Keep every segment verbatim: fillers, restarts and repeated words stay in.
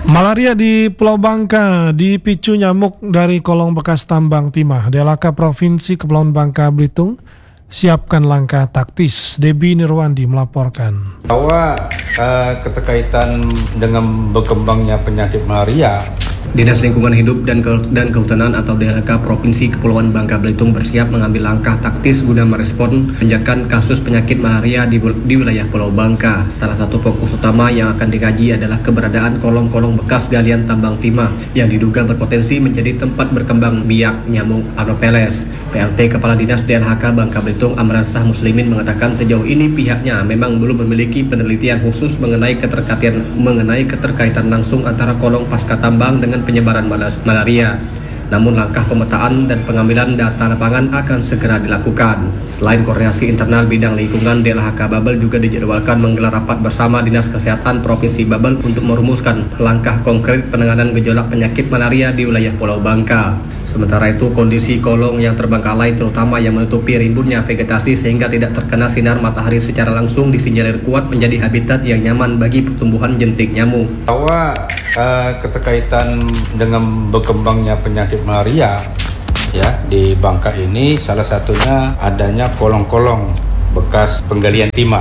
Malaria di Pulau Bangka dipicu nyamuk dari kolong bekas tambang timah. D L H K Provinsi Kepulauan Bangka Belitung siapkan langkah taktis. Debbie Nirwandi melaporkan. Bahwa uh, keterkaitan dengan berkembangnya penyakit malaria, Dinas Lingkungan Hidup dan, Ke- dan Kehutanan atau D L H K Provinsi Kepulauan Bangka Belitung bersiap mengambil langkah taktis guna merespon lonjakan kasus penyakit malaria di, di wilayah Pulau Bangka. Salah satu fokus utama yang akan dikaji adalah keberadaan kolong-kolong bekas galian tambang timah yang diduga berpotensi menjadi tempat berkembang biak nyamuk Anopheles. P L T Kepala Dinas D L H K Bangka Belitung Amran Shah Muslimin mengatakan sejauh ini pihaknya memang belum memiliki penelitian khusus mengenai keterkaitan mengenai keterkaitan langsung antara kolong pasca tambang dengan penyebaran malaria. Namun langkah pemetaan dan pengambilan data lapangan akan segera dilakukan. Selain koordinasi internal bidang lingkungan, D L H K Babel juga dijadwalkan menggelar rapat bersama Dinas Kesehatan Provinsi Babel untuk merumuskan langkah konkret penanganan gejolak penyakit malaria di wilayah Pulau Bangka. Sementara itu, kondisi kolong yang terbengkalai terutama yang menutupi rimbunnya vegetasi sehingga tidak terkena sinar matahari secara langsung disinyalir kuat menjadi habitat yang nyaman bagi pertumbuhan jentik nyamuk. Bahwa uh, keterkaitan dengan berkembangnya penyakit malaria ya di Bangka ini salah satunya adanya kolong-kolong bekas penggalian timah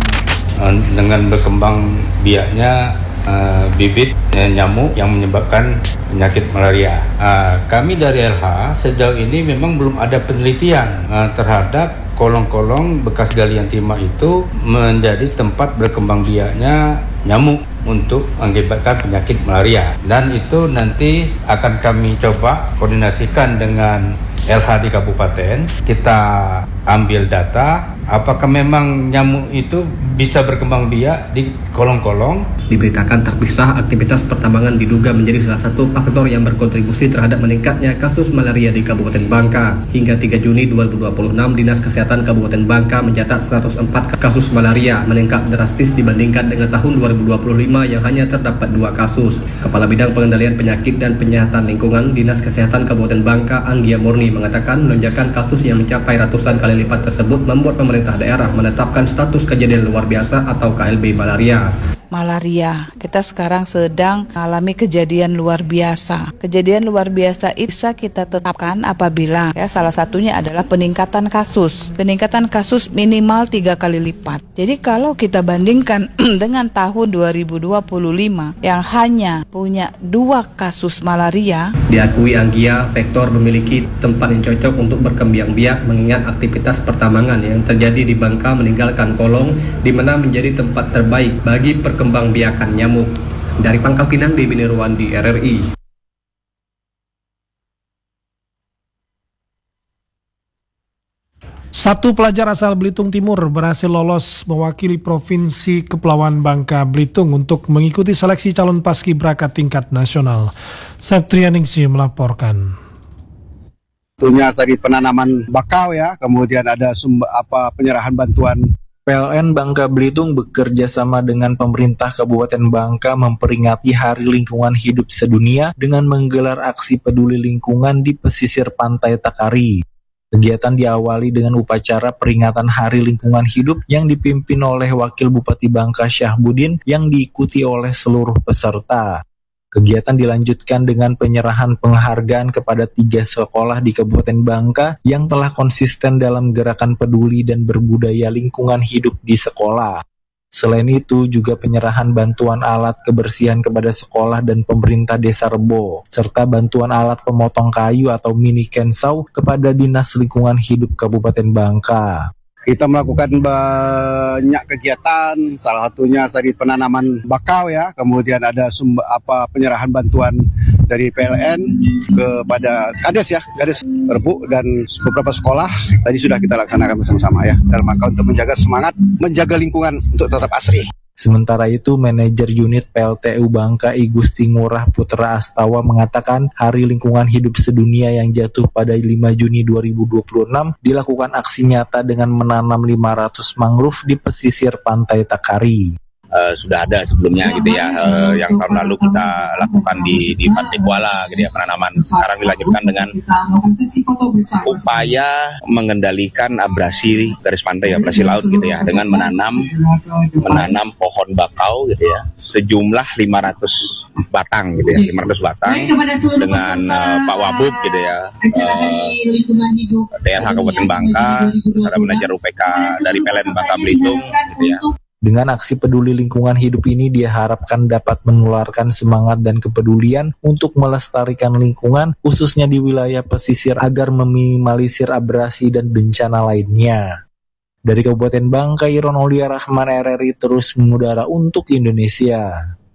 uh, dengan berkembang biaknya uh, bibit uh, nyamuk yang menyebabkan penyakit malaria. Uh, kami dari L H sejauh ini memang belum ada penelitian uh, terhadap kolong-kolong bekas galian timah itu menjadi tempat berkembang biaknya nyamuk untuk mengakibatkan penyakit malaria. Dan itu nanti akan kami coba koordinasikan dengan L H di kabupaten. Kita ambil data apakah memang nyamuk itu bisa berkembang biak di kolong-kolong. Diberitakan terpisah aktivitas pertambangan diduga menjadi salah satu faktor yang berkontribusi terhadap meningkatnya kasus malaria di Kabupaten Bangka. Hingga tiga Juni dua ribu dua puluh enam, Dinas Kesehatan Kabupaten Bangka mencatat seratus empat kasus malaria, meningkat drastis dibandingkan dengan tahun dua ribu dua puluh lima yang hanya terdapat dua kasus. Kepala Bidang Pengendalian Penyakit dan Penyihatan Lingkungan Dinas Kesehatan Kabupaten Bangka, Anggia Murni, mengatakan lonjakan kasus yang mencapai ratusan kali lipat tersebut membuat pemerintah daerah menetapkan status kejadian luar biasa atau K L B malaria. Malaria, kita sekarang sedang mengalami kejadian luar biasa. Kejadian luar biasa itu bisa kita tetapkan apabila ya salah satunya adalah peningkatan kasus. Peningkatan kasus minimal tiga kali lipat. Jadi kalau kita bandingkan dengan tahun dua ribu dua puluh lima yang hanya punya dua kasus malaria, diakui Anggia, Vektor memiliki tempat yang cocok untuk berkembang biak mengingat aktivitas pertambangan yang terjadi di Bangka meninggalkan kolong di mana menjadi tempat terbaik bagi per kembang biakan nyamuk. Dari Pangkal Pinang, Debbie Nirwandi, R R I. Satu pelajar asal Belitung Timur berhasil lolos mewakili Provinsi Kepulauan Bangka Belitung untuk mengikuti seleksi calon paskibraka tingkat nasional. Septrianingsi melaporkan. Tentunya tadi penanaman bakau ya, kemudian ada sumber apa penyerahan bantuan. P L N Bangka Belitung bekerja sama dengan pemerintah Kabupaten Bangka memperingati Hari Lingkungan Hidup Sedunia dengan menggelar aksi peduli lingkungan di pesisir pantai Takari. Kegiatan diawali dengan upacara peringatan Hari Lingkungan Hidup yang dipimpin oleh Wakil Bupati Bangka Syahbudin yang diikuti oleh seluruh peserta. Kegiatan dilanjutkan dengan penyerahan penghargaan kepada tiga sekolah di Kabupaten Bangka yang telah konsisten dalam gerakan peduli dan berbudaya lingkungan hidup di sekolah. Selain itu, juga penyerahan bantuan alat kebersihan kepada sekolah dan pemerintah Desa Rebo, serta bantuan alat pemotong kayu atau mini kensau kepada Dinas Lingkungan Hidup Kabupaten Bangka. Kita melakukan banyak kegiatan, salah satunya tadi penanaman bakau ya, kemudian ada sumber apa penyerahan bantuan dari P L N kepada Kades ya, Kades Rebu dan beberapa sekolah tadi sudah kita laksanakan bersama-sama ya, dalam rangka untuk menjaga semangat, menjaga lingkungan untuk tetap asri. Sementara itu, Manajer Unit P L T U Bangka I Gusti Ngurah Putra Astawa mengatakan Hari Lingkungan Hidup Sedunia yang jatuh pada lima Juni dua ribu dua puluh enam dilakukan aksi nyata dengan menanam lima ratus mangrove di pesisir pantai Takari. uh, sudah ada sebelumnya gitu ya, uh, yang tahun lalu kita lakukan di di Pantai Kuala gitu ya, penanaman. Sekarang dilanjutkan dengan upaya mengendalikan abrasi garis pantai, abrasi laut gitu ya, dengan menanam menanam pohon bakau gitu ya, sejumlah lima ratus batang gitu ya, lima ratus batang dengan uh, Pak Wabub gitu ya, uh, D L H Kabupaten Bangka bersama manajer U P K dari P L N Bangka Belitung gitu ya. Dengan aksi peduli lingkungan hidup ini diharapkan dapat menularkan semangat dan kepedulian untuk melestarikan lingkungan, khususnya di wilayah pesisir agar meminimalisir abrasi dan bencana lainnya. Dari Kabupaten Bangka, Iron Aulia Rahman R R I terus mengudara untuk Indonesia.